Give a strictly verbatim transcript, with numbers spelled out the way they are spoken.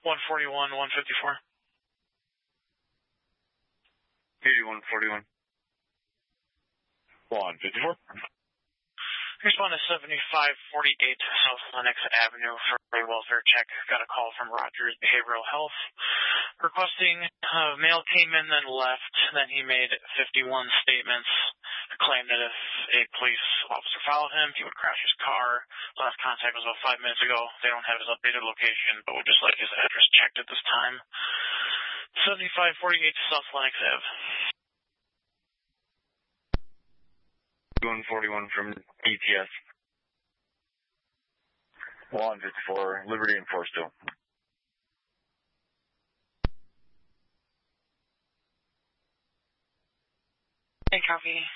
one forty-one, one fifty-four. eighty-one forty-one. one fifty-four. Respond to seventy-five forty-eight South Lenox Avenue for a welfare check. Got a call from Rogers Behavioral Health requesting uh, mail came in, then left. Then he made fifty-one statements, claimed that if a police officer followed him, he would crash his car. Last contact was about five minutes ago. They don't have his updated location, but would just like his address checked at this time. seventy-five forty-eight South Lenox Avenue. one forty-one from E T S. one fifty-four, Liberty and Forestill. Hey, copy.